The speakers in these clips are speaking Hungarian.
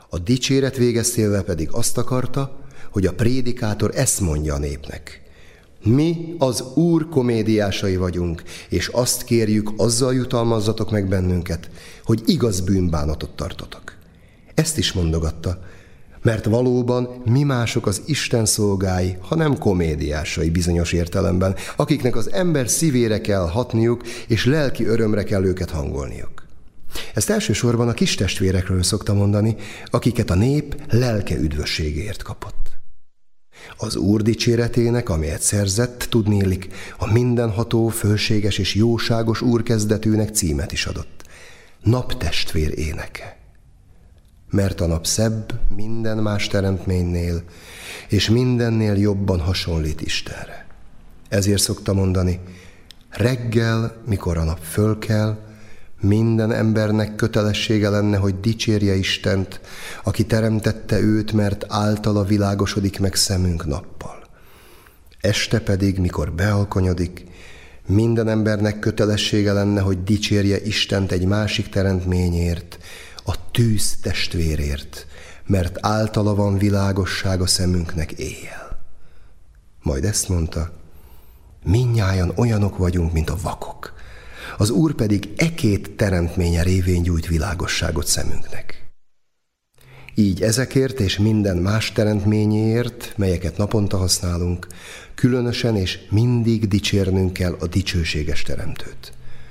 A dicséret végeztével pedig azt akarta, hogy a prédikátor ezt mondja a népnek: mi az Úr komédiásai vagyunk, és azt kérjük, azzal jutalmazzatok meg bennünket, hogy igaz bűnbánatot tartotok. Ezt is mondogatta, mert valóban mi mások az Isten szolgái, hanem komédiásai bizonyos értelemben, akiknek az ember szívére kell hatniuk, és lelki örömre kell őket hangolniuk. Ezt elsősorban a kis testvérekről szokta mondani, akiket a nép lelke üdvösségéért kapott. Az Úr dicséretének, amelyet szerzett, tudnélik, a mindenható, fölséges és jóságos Úr kezdetűnek címet is adott: Naptestvér éneke. Mert a nap szebb minden más teremtménynél, és mindennél jobban hasonlít Istenre. Ezért szokta mondani: reggel, mikor a nap fölkel, minden embernek kötelessége lenne, hogy dicsérje Istent, aki teremtette őt, mert általa világosodik meg szemünk nappal. Este pedig, mikor bealkonyodik, minden embernek kötelessége lenne, hogy dicsérje Istent egy másik teremtményért, a tűz testvérért, mert általa van világosság a szemünknek éjjel. Majd ezt mondta: mindnyájan olyanok vagyunk, mint a vakok. Az Úr pedig két teremtménye révén gyújt világosságot szemünknek. Így ezekért és minden más teremtményéért, melyeket naponta használunk, különösen és mindig dicsérnünk kell a dicsőséges teremtőt.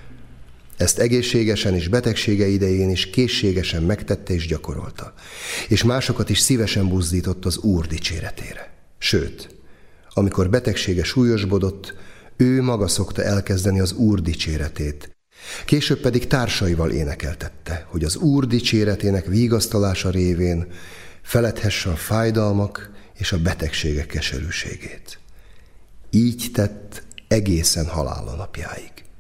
Ezt egészségesen és betegsége idején is készségesen megtette és gyakorolta, és másokat is szívesen buzdított az Úr dicséretére. Sőt, amikor betegsége súlyosbodott, ő maga szokta elkezdeni az Úr dicséretét, később pedig társaival énekeltette, hogy az Úr dicséretének vigasztalása révén feledhesse a fájdalmak és a betegségek keserűségét. Így tett egészen halála napjáig.